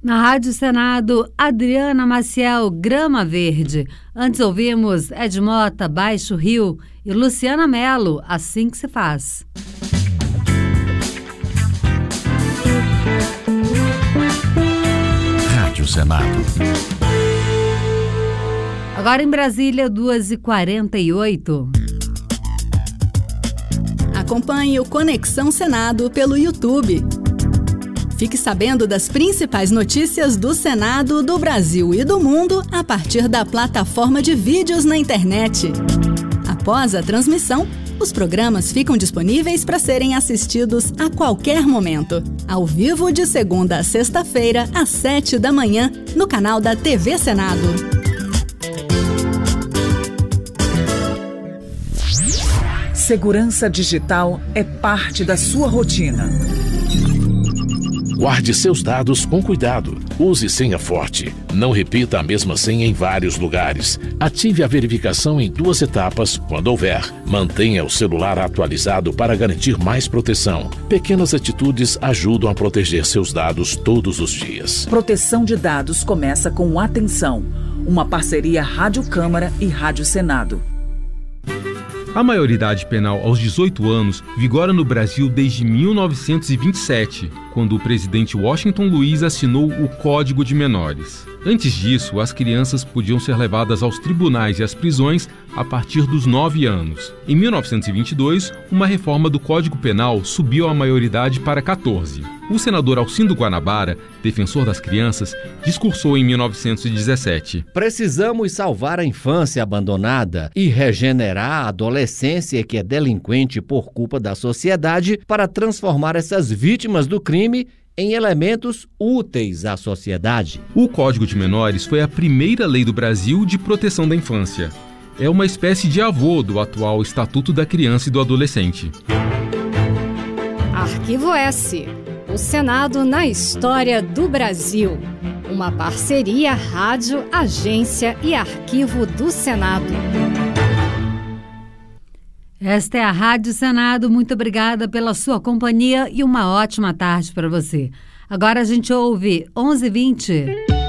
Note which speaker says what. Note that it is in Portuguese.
Speaker 1: Na Rádio Senado, Adriana Maciel, Grama Verde. Antes ouvimos Ed Mota, Baixo Rio, e Luciana Mello, Assim que se faz.
Speaker 2: Rádio Senado.
Speaker 1: Agora em Brasília, 2h48.
Speaker 3: Acompanhe o Conexão Senado pelo YouTube. Fique sabendo das principais notícias do Senado, do Brasil e do mundo a partir da plataforma de vídeos na internet. Após a transmissão, os programas ficam disponíveis para serem assistidos a qualquer momento, ao vivo de segunda a sexta-feira, às 7 da manhã, no canal da TV Senado.
Speaker 4: Segurança digital é parte da sua rotina.
Speaker 5: Guarde seus dados com cuidado. Use senha forte. Não repita a mesma senha em vários lugares. Ative a verificação em 2 etapas, quando houver. Mantenha o celular atualizado para garantir mais proteção. Pequenas atitudes ajudam a proteger seus dados todos os dias.
Speaker 4: Proteção de dados começa com Atenção, uma parceria Rádio Câmara e Rádio Senado.
Speaker 6: A maioridade penal aos 18 anos vigora no Brasil desde 1927, quando o presidente Washington Luiz assinou o Código de Menores. Antes disso, as crianças podiam ser levadas aos tribunais e às prisões a partir dos 9 anos. Em 1922, uma reforma do Código Penal subiu a maioridade para 14. O senador Alcindo Guanabara, defensor das crianças, discursou em 1917.
Speaker 7: Precisamos salvar a infância abandonada e regenerar a adolescência que é delinquente por culpa da sociedade para transformar essas vítimas do crime em elementos úteis à sociedade.
Speaker 6: O Código de Menores foi a primeira lei do Brasil de proteção da infância. É uma espécie de avô do atual Estatuto da Criança e do Adolescente.
Speaker 8: Arquivo S. O Senado na história do Brasil. Uma parceria Rádio, Agência e Arquivo do Senado.
Speaker 1: Esta é a Rádio Senado. Muito obrigada pela sua companhia e uma ótima tarde para você. Agora a gente ouve 11h20.